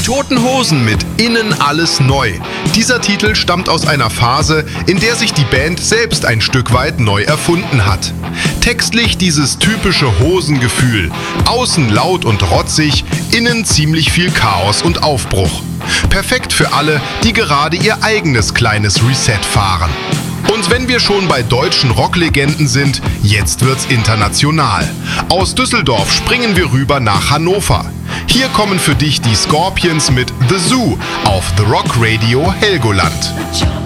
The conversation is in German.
Toten Hosen mit Innen alles neu. Dieser Titel stammt aus einer Phase, in der sich die Band selbst ein Stück weit neu erfunden hat. Textlich dieses typische Hosengefühl. Außen laut und rotzig, innen ziemlich viel Chaos und Aufbruch. Perfekt für alle, die gerade ihr eigenes kleines Reset fahren. Und wenn wir schon bei deutschen Rocklegenden sind, jetzt wird's international. Aus Düsseldorf springen wir rüber nach Hannover. Hier kommen für dich die Scorpions mit The Zoo auf The Rock Radio Helgoland.